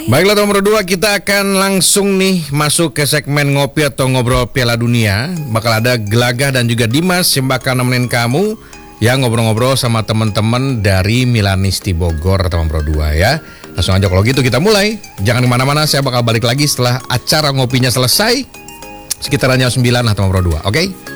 Baiklah teman Pro 2, kita akan langsung nih masuk ke segmen ngopi atau ngobrol Piala Dunia. Bakal ada Gelagah dan juga Dimas yang bakal nemenin kamu ya ngobrol-ngobrol sama teman-teman dari Milanisti Bogor teman Pro 2 ya. Langsung aja kalau gitu kita mulai. Jangan kemana-mana, saya bakal balik lagi setelah acara ngopinya selesai. Sekitaran jam 9 lah teman Pro 2, oke?